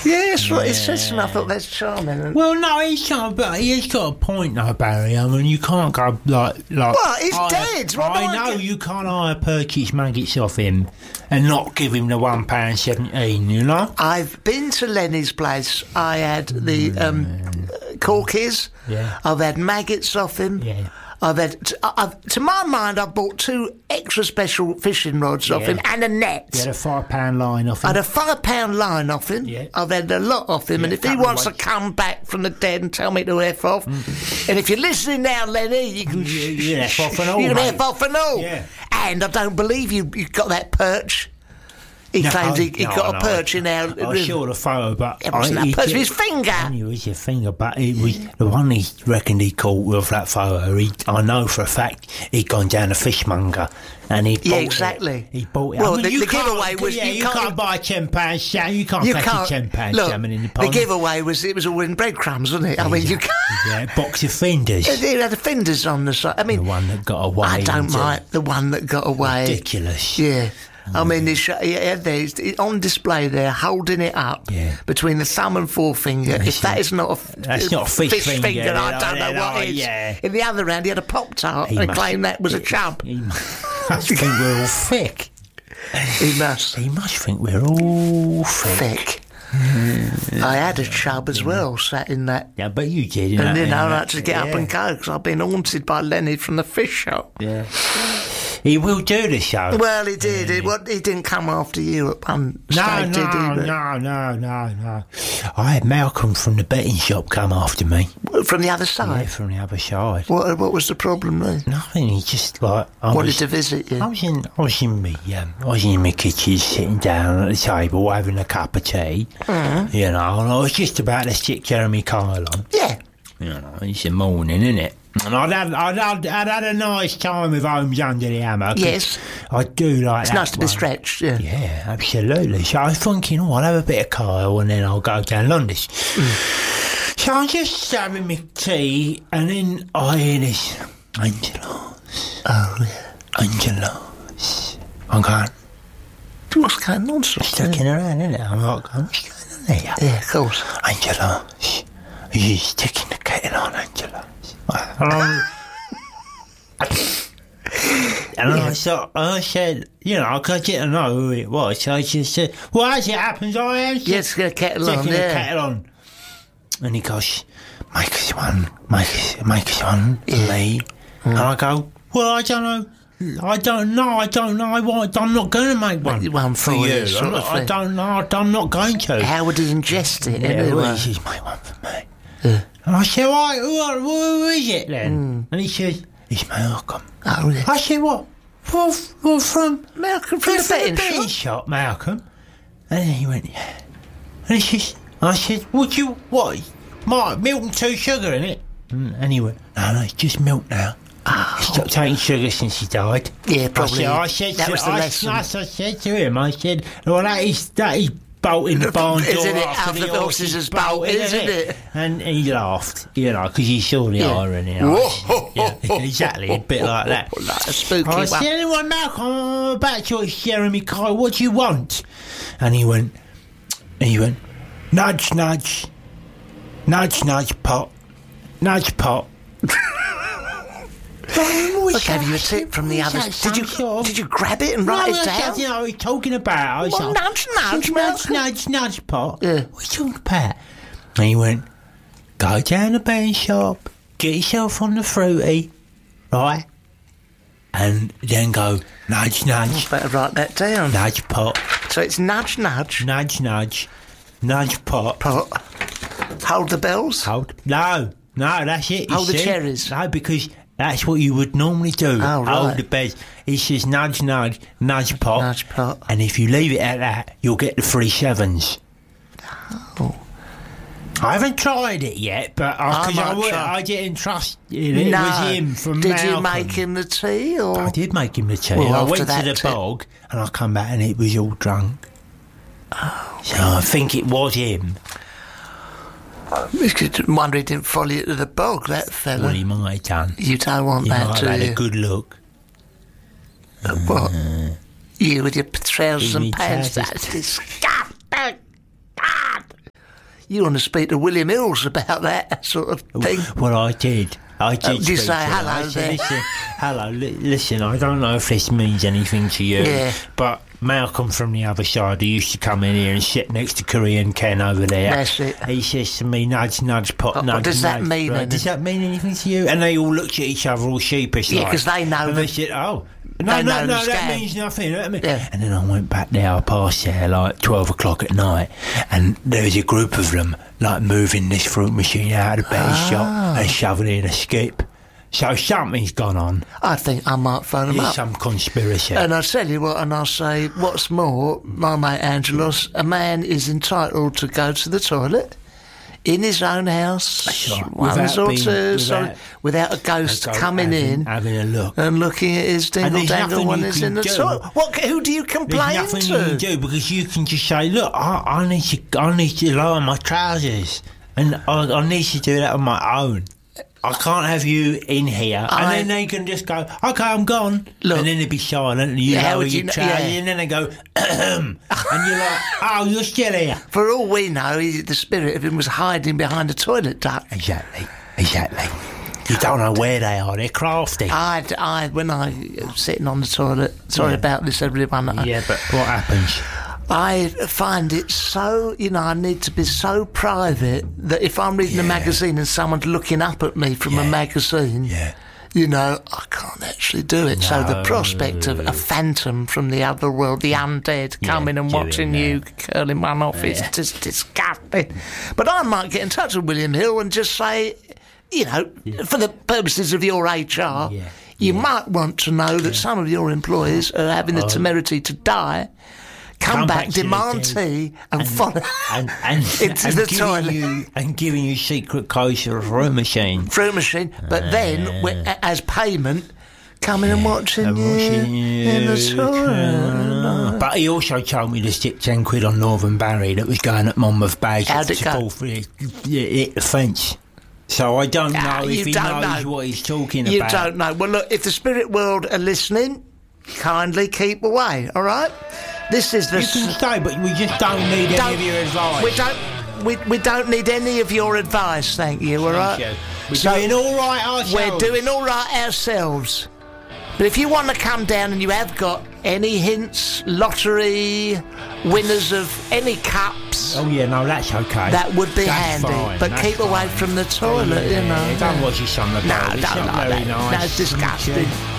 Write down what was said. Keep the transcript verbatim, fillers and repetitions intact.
Yeah, that's what Yeah. he says, and I thought that's charming. Well, no, he's got, but he's got a point, though, Barry. I mean, you can't go like, like. Well, he's I, dead. What I do I know get? you can't hire purchase maggots off him and not give him the one pound seventeen. You know. I've been to Lenny's place. I had the um, corkies. Yeah. I've had maggots off him. Yeah. I've had, t- I've, to my mind, I've bought two extra special fishing rods off Yeah. him and a net. You had a five pound line off I him. had a five pound line off him. Yeah. I've had a lot off him, Yeah, and if he couple of wants to weights. come back from the dead and tell me to F off, and if you're listening now, Lenny, you can You- you F off and all, you can mate. F off and all. Yeah. And I don't believe you. You got that perch. He No, claims he, he no, got no, a perch in our. I saw the photo, but It wasn't I, a he perch, did- it was his finger. I knew it was your finger, but it was the one he reckoned he caught with that photo. He, I know for a fact he'd gone down to fishmonger and he Yeah, bought exactly. It. He bought it. Well, I mean, the- you the can't- giveaway was- yeah, you you can't- can't buy ten pound salmon. You can't You catch can't a ten pound look. salmon in the The pond. giveaway was it was all in breadcrumbs, wasn't it? I mean, you can't. Yeah, box of fenders. It had the fenders on the side. I mean, The one that got away. I don't into- mind the one that got away. Ridiculous. Yeah. I mean, he, sh- he had these he- on display there, holding it up Yeah. between the thumb and forefinger. If that is not a, f- That's not a fish finger, finger, I you don't know, know what is. yeah. In the other hand, he had a Pop Tart He and must- claimed that was a chub. He must think we're all thick. He must. He must think we're all thick. Thick. I had a chub as well, sat in that. Yeah, but you did. And then I know, had to get up yeah. and go because I've been haunted by Lenny from the fish shop. Yeah. He will do the show. Well, he did. He, what, he didn't come after you at one no, stage, no, did he? But- no, no, no, no. I had Malcolm from the betting shop come after me. From the other Yeah, side? from the other side. What, what was the problem then? Nothing. He just like I Wanted was, to visit you? I was in. I was in me. Um, I was in my kitchen, sitting down at the table, having a cup of tea. Mm. You know, and I was just about to stick Jeremy Kyle on. Yeah. You know, it's the morning, isn't it? And I'd had, I'd, had, I'd had a nice time with Holmes Under the Hammer. 'cause Yes. I do like It's that nice to be one. stretched, yeah. Yeah, absolutely. So I was thinking, oh, I'll have a bit of Kyle and then I'll go down Londis. Mm. So I'm just having my tea and then I hear this, Angelos, Oh, yeah. Angelos. I'm going, What's going on, sir? sticking around, isn't it? I'm like, what's going on there? Yeah, of course. Angelos, are you sticking the kettle on, Angelos? And I'm- And Yeah. I, so, I said, you know, because I didn't know who it was, so I just said, well, as it happens, I am Yes, get a kettle on, sticking the yeah. kettle on. And he goes, make us one, make us, make us one for me. And I go, well, I don't know. I don't know, I don't know, I want, I'm not going to make one, Make one for you. you, sort I'm of not, I thing. don't know, I'm not going to. How would he ingest it, Yeah, anyway? well, he says, make one for me. Yeah. And I said, right, who, who is it then? Hmm. And he says, it's Malcolm. Oh, yeah. I said, what? What, what from? Malcolm from the betting shop? shop, Malcolm. And then he went, yeah. And he says, I said, would you, what? My milk and two sugar in it? Mm, And he went, no, no, it's just milk now. Oh. He stopped taking sugar since he died. Yeah, probably. I said, I said That to, was the I, lesson. I, I said to him, I said, well, that is, that is bolting the barn door Isn't it? after After the the horses has bolted, isn't it? And he laughed, you know, because he saw the Yeah. irony. Whoa. Yeah, exactly, a bit like that. Like a spooky I one. said, anyone, Malcolm, I'm about to Jeremy Kyle, what do you want? And he went, and he went, nudge, nudge, nudge, nudge, pot, nudge, pot. I gave you a tip from the others. Did you did you grab it and write no, it that's down? what, you know, what he's talking about. I was Well, like, nudge, nudge, nudge, Malcolm. nudge, nudge, pot. Yeah. What are you talking about? And he went, go down the betting shop, get yourself on the fruity, right? And then go, nudge, nudge, Better write that down. nudge, pot, So it's nudge, nudge, nudge, nudge, nudge, pot. pot. Hold the bells. Hold. No, no, that's it. you Hold the see. cherries. No, because that's what you would normally do. Oh, Hold right. the beds. He says nudge, nudge, nudge pot. Nudge, pot. And if you leave it at that, you'll get the three sevens. Oh. I haven't tried it yet, but I I, cause I, might would, try. I didn't trust it. It no. was him from Did Malcolm. you make him the tea, or I did make him the tea. Well, and I after went to that the tip- bog and I come back and it was all drunk. Oh. So I think it was him. I wonder he didn't follow you to the bog, that fella. Well, he might have done. You don't want He that, might do have had you? a good look. Uh, what? You with your trousers With and me pants? trousers. That's disgusting. God. you want to speak to William Hills about that sort of thing. Well, I did. I did. Uh, did you speak say to him. hello I said, there? Listen, hello, li- listen, I don't know if this means anything to you, Yeah. but Malcolm from the other side, who used to come in here and sit next to Korean Ken over there, That's it. he says to me, nudge, nudge, pop, What- nudge, what does that nudge, mean, right? then? Does that mean anything to you? And they all looked at each other all sheepish. Yeah, like. 'cause they know And the- they said, oh. No, They no, know no, the that scam. means nothing. That mean- Yeah. And then I went back there, I passed there like twelve o'clock at night, and there was a group of them like moving this fruit machine out of the betting Ah. shop and shoving it in a skip. So something's gone on. I think I might phone him There's up. some conspiracy. And I'll tell you what, and I'll say, what's more, my mate Angelos, a man is entitled to go to the toilet in his own house, right. once Without or being- two, without- sorry, without a ghost Go coming having, in having a look. and looking at his And dingle there's dangle nothing when you he's can in the do. toilet. What? Who do you There's complain nothing to? you can do because you can just say, look, I, I need to, I need to lower my trousers, and I, I need to do that on my own. I can't have you in here, I- and then they can just go, okay, I'm gone, Look. and then they'd be silent, and you Yeah, how lower would you your kn- trousers, yeah. and then they go, ahem, and you're like, oh, you're still here. For all we know, he, the spirit of him was hiding behind a toilet duct. Exactly, exactly. You don't know where they are. They're crafty. I, I, when I was sitting on the toilet, sorry Yeah. about this, everyone. I- Yeah, but what happens? I find it so, you know, I need to be so private that if I'm reading a magazine and someone's looking up at me from a Yeah. magazine, Yeah. you know, I can't actually do it. So the No. prospect of a phantom from the other world, the undead, Yeah, coming and doing watching that. you curling one off is just disgusting. But I might get in touch with William Hill and just say, you know, for the purposes of your H R, Yeah. you Yeah. might want to know that some of your employees are having the temerity to die. Come, Come back, back to the demand dead. tea, and, follow and, and, into and the giving toilet. you, and giving you secret codes for a room machine. Fruit machine, but then, we- a- as payment, coming and watching And you watching in the you toilet. But he also told me to stick ten quid on Northern Barry that was going at Monmouth Bay How'd to it go? fall through it, it hit the fence. So I don't Ah, know you if he don't knows know. what he's talking You about. don't know. Well, look, if the spirit world are listening, kindly keep away, all right? This is the... You can s- stay, but we just don't need any don't- of your advice. We don't... We, we don't need any of your advice, thank you, all right? Thank you. We're So- doing all right ourselves. We're doing all right ourselves. But if you want to come down and you have got any hints, lottery, winners of any cups, Oh yeah, no, that's okay. that would be That's handy. fine, But that's keep away fine. from the toilet, you know. Don't watch your son the No, boat. It's don't not like very that. nice. No, it's disgusting.